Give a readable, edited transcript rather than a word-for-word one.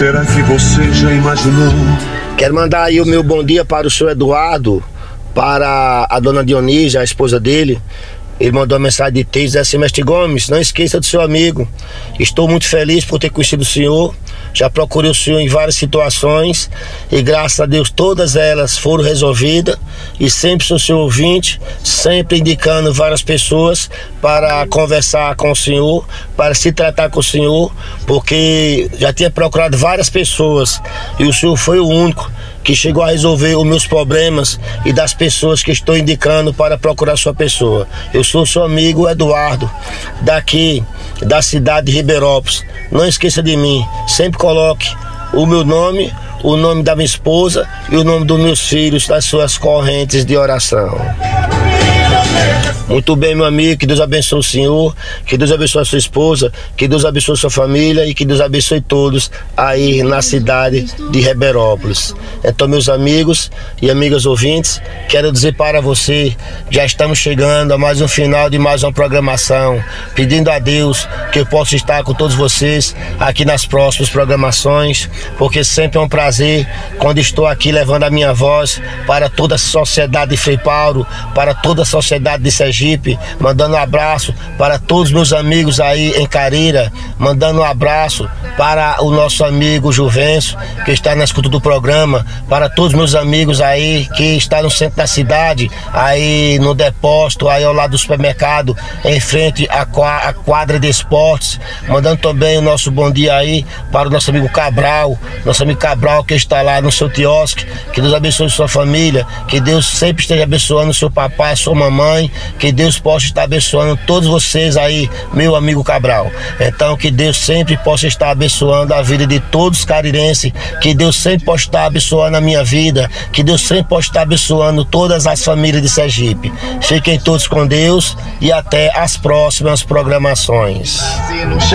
Será que você já imaginou? Quero mandar aí o meu bom dia para o senhor Eduardo, para a dona Dionísia, a esposa dele. Ele mandou uma mensagem de texto, diz assim: Mestre Gomes, não esqueça do seu amigo. Estou muito feliz por ter conhecido o senhor. Já procurei o senhor em várias situações e graças a Deus todas elas foram resolvidas. E sempre sou seu ouvinte, sempre indicando várias pessoas para conversar com o senhor, para se tratar com o senhor, porque já tinha procurado várias pessoas e o senhor foi o único que chegou a resolver os meus problemas e das pessoas que estou indicando para procurar sua pessoa. Eu sou seu amigo Eduardo, daqui da cidade de Ribeirópolis. Não esqueça de mim, sempre coloque o meu nome, o nome da minha esposa e o nome dos meus filhos nas suas correntes de oração. Muito bem, meu amigo, que Deus abençoe o senhor, que Deus abençoe a sua esposa, que Deus abençoe a sua família e que Deus abençoe todos aí na cidade de Ribeirópolis. Então, meus amigos e amigas ouvintes, quero dizer para você, já estamos chegando a mais um final de mais uma programação, pedindo a Deus que eu possa estar com todos vocês aqui nas próximas programações, porque sempre é um prazer quando estou aqui levando a minha voz para toda a sociedade de Frei Paulo, para toda a sociedade de Sergipe, mandando um abraço para todos os meus amigos aí em Carira, mandando um abraço para o nosso amigo Juvencio, que está na escuta do programa, para todos os meus amigos aí que estão no centro da cidade, aí no depósito, aí ao lado do supermercado, em frente à quadra de esportes, mandando também o nosso bom dia aí para o nosso amigo Cabral que está lá no seu quiosque. Que Deus abençoe sua família, que Deus sempre esteja abençoando seu papai, sua mamãe, que Deus possa estar abençoando todos vocês aí, meu amigo Cabral. Então que Deus sempre possa estar abençoando a vida de todos os carirenses, que Deus sempre possa estar abençoando a minha vida, que Deus sempre possa estar abençoando todas as famílias de Sergipe. Fiquem todos com Deus e até as próximas programações.